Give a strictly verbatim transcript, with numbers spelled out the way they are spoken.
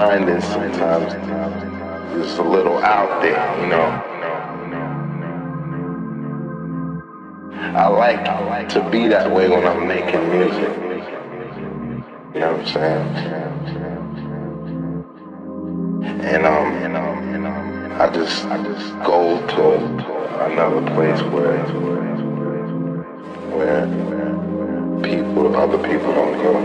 mind is sometimes just a little out there, you know. I like to be that way when I'm making music. You know what I'm saying? And um, and um, and um, I just, I just go to another place where, where, where people, other people don't go.